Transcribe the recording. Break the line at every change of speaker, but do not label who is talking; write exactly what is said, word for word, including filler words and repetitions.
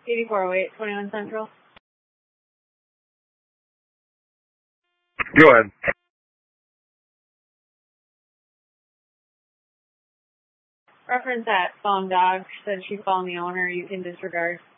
eighty-four oh eight, twenty-one Central.
Go ahead.
Reference that phone dog said she's calling the owner. You can disregard.